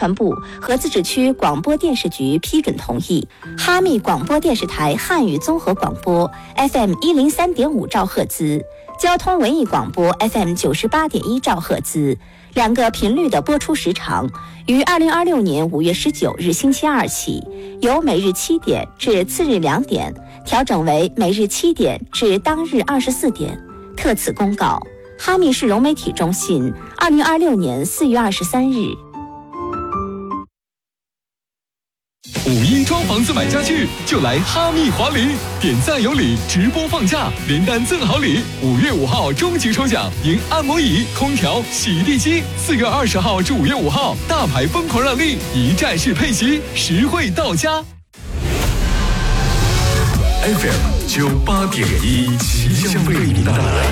传部和自治区广播电视局批准同意，哈密广播电视台汉语综合广播 FM103.5兆赫兹、交通文艺广播 FM98.1兆赫兹两个频率的播出时长，于2026年5月19日星期二起，由每日7点至次日2点调整为每日7点至当日24点。特此公告，哈密市融媒体中心，2026年4月23日。 5一装房子买家具就来哈密华礼，点赞有礼，直播放价，连单赠好礼。5月5号终极抽奖，赢按摩椅、空调、洗地机。4月20号至5月5号，大牌疯狂让利，一站式配席，实惠到家。 FM98.1即将为您带来